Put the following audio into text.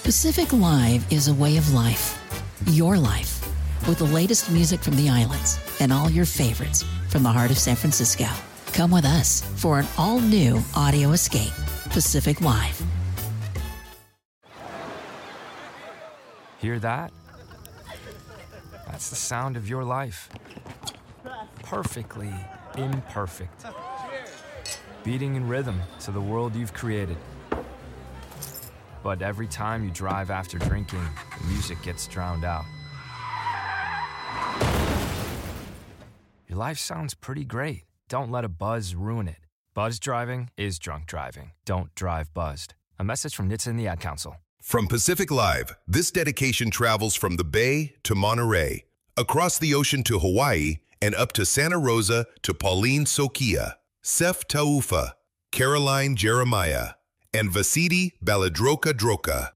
Pacific Live is a way of life. Your life. With the latest music from the islands and all your favorites from the heart of San Francisco. Come with us for an all-new audio escape. Pacific Live. Hear that? That's the sound of your life. Perfectly imperfect. Beating in rhythm to the world you've created. But every time you drive after drinking, the music gets drowned out. Your life sounds pretty great. Don't let a buzz ruin it. Buzz driving is drunk driving. Don't drive buzzed. A message from NHTSA and the Ad Council. From Pacific Live, this dedication travels from the Bay to Monterey, across the ocean to Hawaii, and up to Santa Rosa to Pauline Sokia, Sef Taufa, Caroline Jeremiah, and Vasidi Baladroka Droka.